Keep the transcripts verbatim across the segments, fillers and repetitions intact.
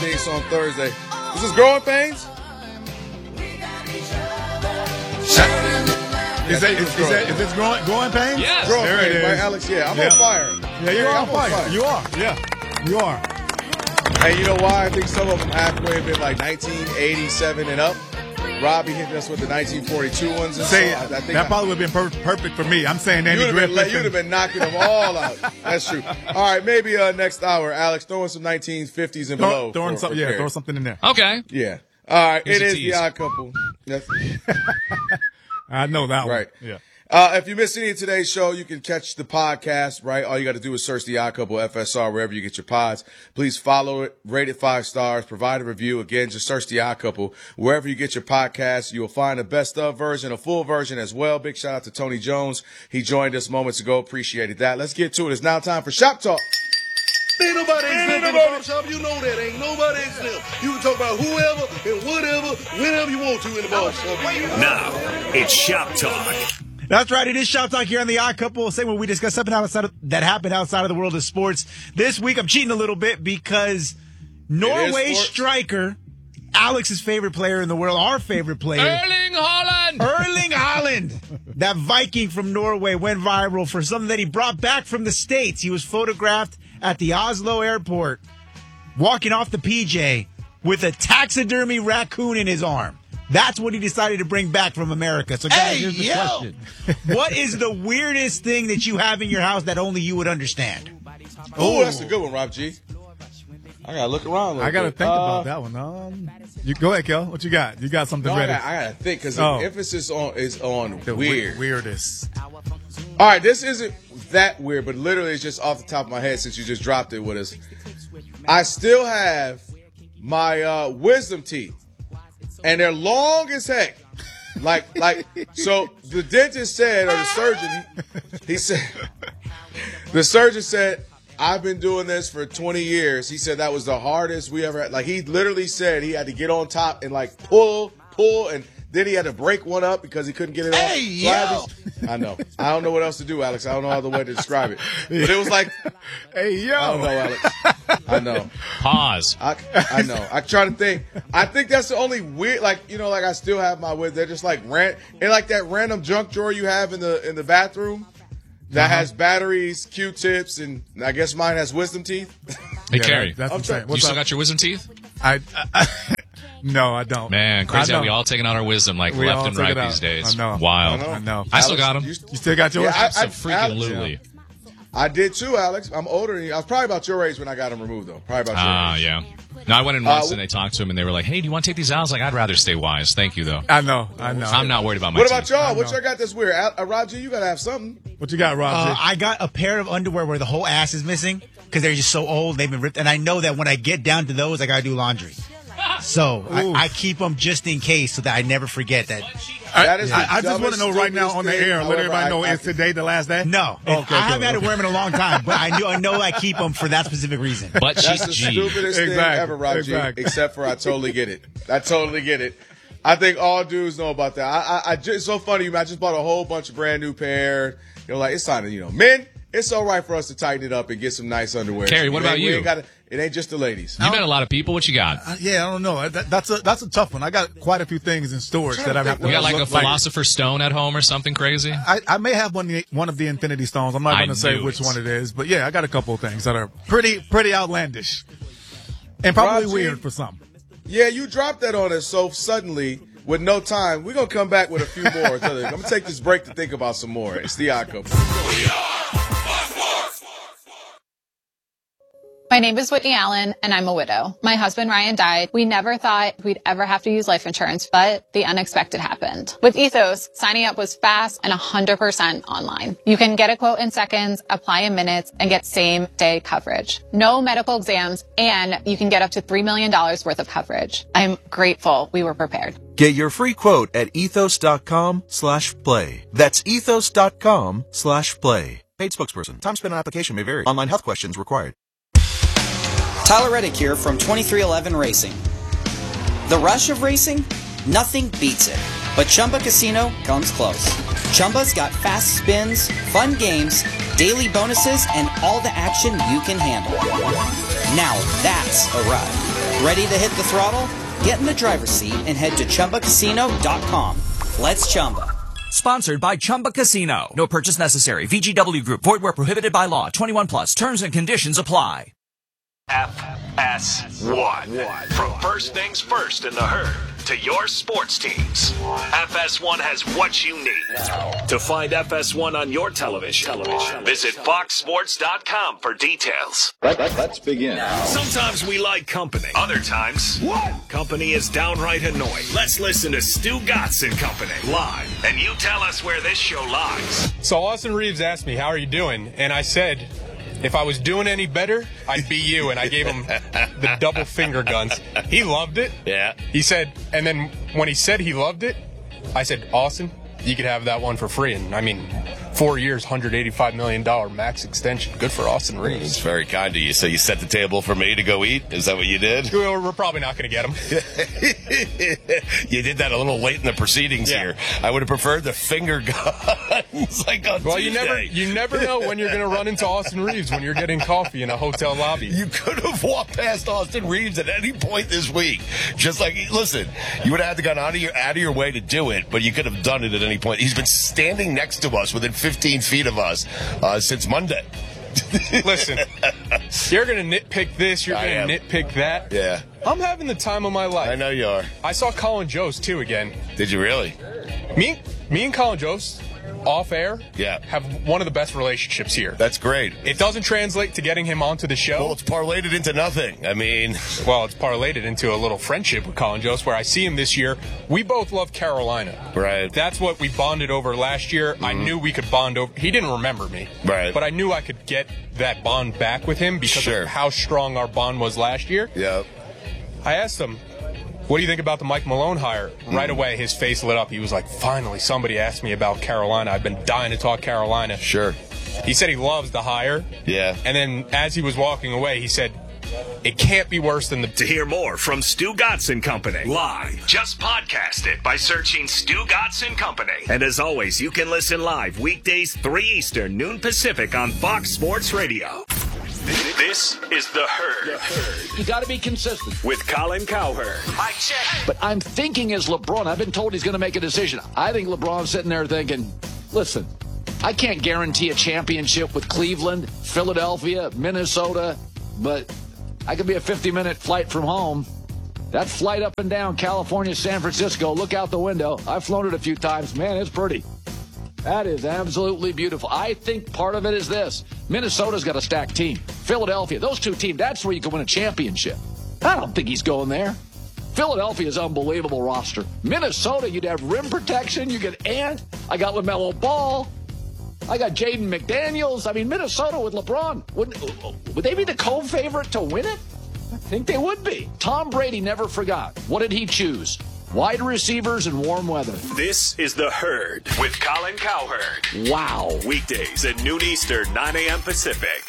theme song Thursday. This is Growing Pains? Is, that, is, is, that, is this growing, growing Pains? Yes. Growing There Pains it by is. Alex. Yeah, I'm Yeah. on fire. Yeah, you're Yeah, on, I'm fire. on fire. You are. Yeah, you are. Hey, you know why? I think some of them halfway have been like nineteen eighty-seven and up. Robbie hitting us with the nineteen forty-two ones. And Say, so I, I think that I, probably would have been per- perfect for me. I'm saying Andy You'd have been, Griffith. you'd have been knocking them all out. That's true. All right, maybe uh, next hour, Alex, throw in some nineteen fifties and throw, below. throwing for, some, for yeah, Carrie. throw something in there. Okay. Yeah. All right, Here's it a is tease. the Odd Couple. That's I know that right. one. Yeah. Uh, if you missed any of today's show, you can catch the podcast, right? All you got to do is search the Odd Couple F S R wherever you get your pods. Please follow it, rate it five stars, provide a review. Again, just search the Odd Couple wherever you get your podcast. You will find a best of version, a full version as well. Big shout out to Tony Jones. He joined us moments ago. Appreciated that. Let's get to it. It's now time for Shop Talk. Ain't nobody exempt in the barbershop. You know that. Ain't nobody exempt. You can talk about whoever and whatever, whenever you want to in the barbershop. Now, it's Shop Talk. That's right. It is Shop Talk here on the Odd Couple. Say when we discuss something outside of, that happened outside of the world of sports. This week, I'm cheating a little bit because Norway sports. striker, Alex's favorite player in the world, our favorite player, Erling Haaland. Erling Haaland, that Viking from Norway, went viral for something that he brought back from the States. He was photographed at the Oslo airport walking off the P J with a taxidermy raccoon in his arm. That's what he decided to bring back from America. So, guys, Hey, here's the yo. question. What is the weirdest thing that you have in your house that only you would understand? Oh, that's a good one, Rob G. I gotta look around. A little I got to bit. think Uh, about that one. Um, you go ahead, Kel. What you got? You got something No, I ready? gotta, I gotta think because Oh. the emphasis on is on The we- weird. weirdest. All right, this isn't that weird, but literally it's just off the top of my head since you just dropped it with us. I still have my uh, wisdom teeth, and they're long as heck. Like, like, so the dentist said, or the surgeon, he, he said, the surgeon said, I've been doing this for twenty years. He said that was the hardest we ever had. Like, he literally said he had to get on top and, like, pull, pull, and then he had to break one up because he couldn't get it Hey, off. So I, had yo. to- I know. I don't know what else to do, Alex. I don't know other way to describe it. But it was like, Hey, yo. I don't know, Alex. I know. Pause. I, I know. I try to think. I think that's the only weird, like, you know, like I still have my with. They're just like ran and like that random junk drawer you have in the in the bathroom that Uh-huh. has batteries, Q-tips, and I guess mine has wisdom teeth. Hey, Yeah, Carrie. that- that's I'm insane. sorry. You What's still up? got your wisdom teeth? I, I, no, I don't. Man, crazy I how we know. all taking out our wisdom like We left all and took right it out. these days. I know. Wild. I know. I know. I still Alex, got them. you- You still got yours? Yeah, I- Absolutely. I did too, Alex. I'm older than you. I was probably about your age when I got them removed, though. Probably about your Ah, age. yeah. No, I went in once Uh, and they talked to him and they were like, "Hey, do you want to take these out?" I was like, "I'd rather stay wise. Thank you, though. I know. I know. I'm not worried about my What teeth." about y'all? What know. y'all got this weird? Uh, uh, Roger, you gotta have something. What you got, Rob? Uh, I got a pair of underwear where the whole ass is missing because they're just so old. They've been ripped. And I know that when I get down to those, I got to do laundry. So I, Ooh. I keep them just in case so that I never forget that. That is the I, I just want to dumbest, know right now stupidest on the thing. air. Let However, everybody I- know I- is today the last day? No, Okay, I haven't good. had to wear them in a long time, but I knew I know I keep them for that specific reason. But That's she's the G. stupidest thing Exactly, ever, Roger. exactly. Except for I totally get it. I totally get it. I think all dudes know about that. I, I, I just, it's so funny. I just bought a whole bunch of brand new pair. You know, like it's time to, you know, men. It's all right for us to tighten it up and get some nice underwear. Carrie, what It ain't- about we you? ain't gotta- it ain't just the ladies. You met a lot of people. What you got? Uh, yeah, I don't know. That, that's a that's a tough one. I got quite a few things in storage Trying that to I have think to You got like a look philosopher's stone at home or something crazy? I, I may have one of the- one of the Infinity Stones. I'm not I going to say knew which it. one it is, but yeah, I got a couple of things that are pretty pretty outlandish and probably Rob G. weird for some. Yeah, you dropped that on us so suddenly with no time. We're gonna come back with a few more. I'm gonna take this break to think about some more. It's the Odd Couple. My name is Whitney Allen, and I'm a widow. My husband, Ryan, died. We never thought we'd ever have to use life insurance, but the unexpected happened. With Ethos, signing up was fast and one hundred percent online. You can get a quote in seconds, apply in minutes, and get same-day coverage. No medical exams, and you can get up to three million dollars worth of coverage. I'm grateful we were prepared. Get your free quote at ethos.com slash play. That's ethos.com slash play. Paid spokesperson. Time spent on application may vary. Online health questions required. Tyler Reddick here from twenty-three eleven Racing. The rush of racing? Nothing beats it. But Chumba Casino comes close. Chumba's got fast spins, fun games, daily bonuses, and all the action you can handle. Now that's a ride. Ready to hit the throttle? Get in the driver's seat and head to Chumba Casino dot com. Let's Chumba. Sponsored by Chumba Casino. No purchase necessary. V G W Group. Void where prohibited by law. twenty-one plus. Terms and conditions apply. F S one. From First Things First in the Herd to your sports teams, F S one has what you need. To find F S one on your television, television. visit fox sports dot com for details. Let, let, let's begin. Sometimes we like company. Other times, what? Company is downright annoying. Let's listen to Stu Gatz and Company live, and you tell us where this show lies. So Austin Reeves asked me, how are you doing? And I said, if I was doing any better, I'd be you. And I gave him the double finger guns. He loved it. Yeah. He said, and then when he said he loved it, I said, Austin, you could have that one for free. And I mean, four years, one hundred eighty-five million dollars max extension. Good for Austin Reeves. It's very kind of you. So you set the table for me to go eat? Is that what you did? We're, we're probably not going to get him. You did that a little late in the proceedings yeah. here. I would have preferred the finger guns like on Well, Tuesday. you never you never know when you're going to run into Austin Reeves when you're getting coffee in a hotel lobby. You could have walked past Austin Reeves at any point this week. Just like, listen, you would have had to gone out of your, out of your way to do it, but you could have done it at any point. He's been standing next to us within fifteen feet of us uh, since Monday. Listen, you're going to nitpick this, you're going to nitpick that. Yeah. I'm having the time of my life. I know you are. I saw Colin Jost, too, again. Did you really? Me, me and Colin Jost, off air, yeah. have one of the best relationships here. That's great. It doesn't translate to getting him onto the show. Well, it's parlayed it into nothing. I mean... Well, it's parlayed it into a little friendship with Colin Jost, where I see him this year. We both love Carolina. Right. That's what we bonded over last year. Mm-hmm. I knew we could bond over... He didn't remember me. Right. But I knew I could get that bond back with him because sure. of how strong our bond was last year. Yep. I asked him, what do you think about the Mike Malone hire? Mm. Right away, his face lit up. He was like, finally, somebody asked me about Carolina. I've been dying to talk Carolina. Sure. He said he loves the hire. Yeah. And then as he was walking away, he said, it can't be worse than the... To hear more from Stu Gatz and Company live, just podcast it by searching Stu Gatz and Company. And as always, you can listen live weekdays three Eastern, noon Pacific on Fox Sports Radio. This is The Herd. The Herd. You got to be consistent. With Colin Cowherd. I check. But I'm thinking as LeBron, I've been told he's going to make a decision. I think LeBron's sitting there thinking, listen, I can't guarantee a championship with Cleveland, Philadelphia, Minnesota, but I could be a fifty-minute flight from home. That flight up and down California, San Francisco, look out the window. I've flown it a few times. Man, it's pretty. That is absolutely beautiful. I think part of it is this. Minnesota's got a stacked team. Philadelphia, those two teams, that's where you can win a championship. I don't think he's going there. Philadelphia's unbelievable roster. Minnesota, you'd have rim protection. You get Ant. I got LaMelo Ball. I got Jaden McDaniels. I mean, Minnesota with LeBron, would, would they be the co-favorite to win it? I think they would be. Tom Brady never forgot. What did he choose? Wide receivers and warm weather. This is The Herd with Colin Cowherd. Wow. Weekdays at noon Eastern, nine a.m. Pacific.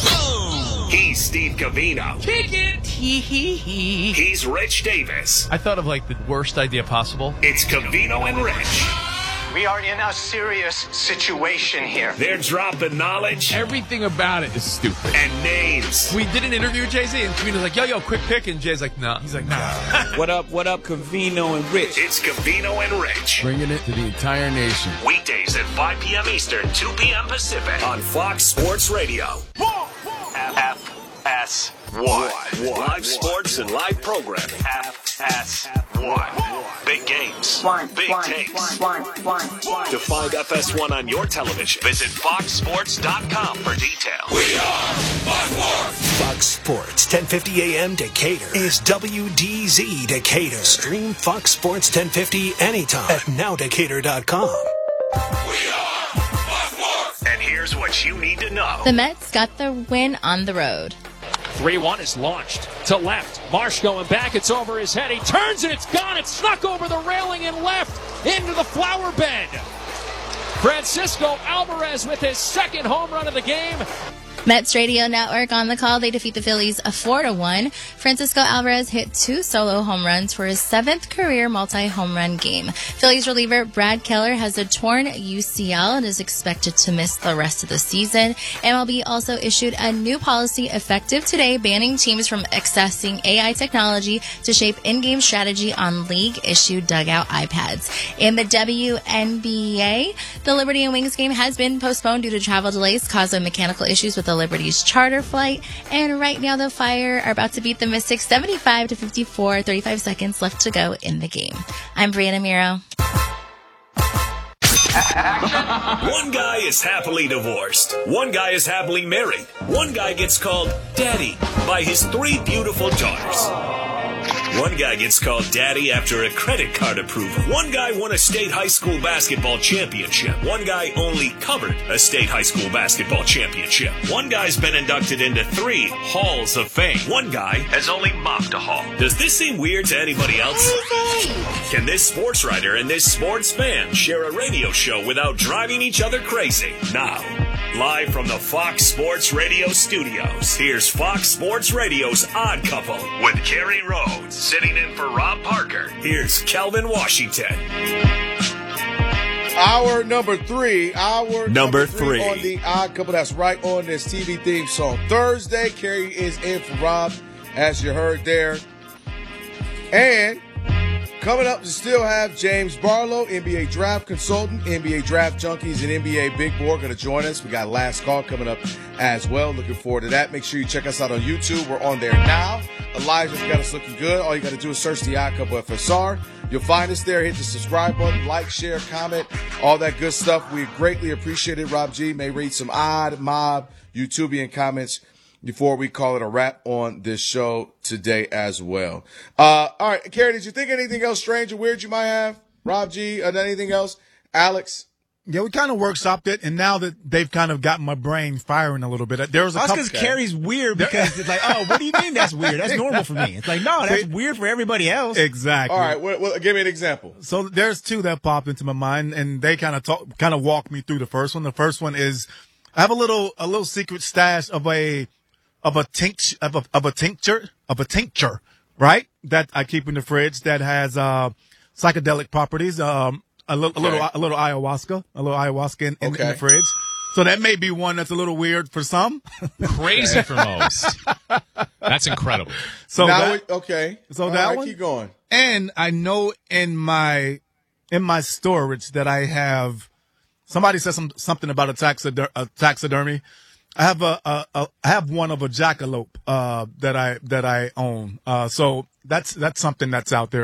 He's Steve Covino. Pick it. Hee hee hee. He's Rich Davis. I thought of like the worst idea possible. It's Covino and Rich. We are in a serious situation here. They're dropping knowledge. Everything about it is stupid. And names. We did an interview with Jay-Z, and Covino's like, yo, yo, quick pick. And Jay's like, nah. He's like, nah. What up, what up, Covino and Rich? It's Covino and Rich. Bringing it to the entire nation. Weekdays at five p.m. Eastern, two p.m. Pacific. On Fox Sports Radio. F S one. Live sports and live programming. F S one. Big games. One, big one, takes. one, one, one. To find F S one on your television, visit fox sports dot com for details. We are Fox Sports. Fox Sports, ten fifty a.m. Decatur is W D Z Decatur. Stream Fox Sports ten fifty anytime at now decatur dot com. We are Fox Sports. And here's what you need to know. The Mets got the win on the road. three one is launched to left. Marsh going back. It's over his head. He turns and it's gone. It's snuck over the railing and left into the flower bed. Francisco Alvarez with his second home run of the game. Mets Radio Network on the call. They defeat the Phillies a four to one. Francisco Alvarez hit two solo home runs for his seventh career multi-home run game. Phillies reliever Brad Keller has a torn U C L and is expected to miss the rest of the season. M L B also issued a new policy effective today, banning teams from accessing A I technology to shape in-game strategy on league-issued dugout iPads. In the W N B A, the Liberty and Wings game has been postponed due to travel delays caused by mechanical issues with the Liberty's charter flight. And right now, the Fire are about to beat the Mystics seventy-five to fifty-four, thirty-five seconds left to go in the game. I'm Brianna Miro. One guy is happily divorced. One guy is happily married. One guy gets called daddy by his three beautiful daughters. One guy gets called daddy after a credit card approval. One guy won a state high school basketball championship. One guy only covered a state high school basketball championship. One guy's been inducted into three halls of fame. One guy has only mopped a hall. Does this seem weird to anybody else? Can this sports writer and this sports fan share a radio show without driving each other crazy? Now, live from the Fox Sports Radio studios, here's Fox Sports Radio's Odd Couple with Kerry Rhodes sitting in for Rob Parker. Here's Kelvin Washington. Hour number three. Hour number, Number three, three. on the Odd Couple. That's right on this T V theme song. Thursday, Kerry is in for Rob, as you heard there. And coming up, we still have James Barlow, N B A draft consultant, N B A draft junkies, and N B A big board going to join us. We got Last Call coming up as well. Looking forward to that. Make sure you check us out on YouTube. We're on there now. Elijah's got us looking good. All you got to do is search the Odd Couple F S R. You'll find us there. Hit the subscribe button, like, share, comment, all that good stuff. We greatly appreciate it. Rob G may read some odd mob YouTubian comments before we call it a wrap on this show today as well. Uh, all right, Kerry, did you think anything else strange or weird you might have? Rob G, or anything else? Alex? Yeah, we kind of workshopped it, and now that they've kind of gotten my brain firing a little bit, there was a That's couple. because Kerry's weird because it's like, oh, what do you mean that's weird? That's normal for me. It's like, no, that's weird for everybody else. Exactly. All right, well, well, give me an example. So there's two that popped into my mind, and they kind of talk, kind of walk me through the first one. The first one is I have a little, a little secret stash of a, of a tincture, of a, of a tincture, of a tincture, right? That I keep in the fridge that has uh psychedelic properties. Um. A little, okay. a little, a little ayahuasca, a little ayahuasca in, in, okay. in the fridge. So that may be one that's a little weird for some. Crazy for most. That's incredible. So now that, we, okay. So All that right, one. Keep going. And I know in my, in my storage that I have, somebody said some, something about a, taxider- a taxidermy. I have a, a, a, I have one of a jackalope, uh, that I, that I own. Uh, so that's, that's something that's out there.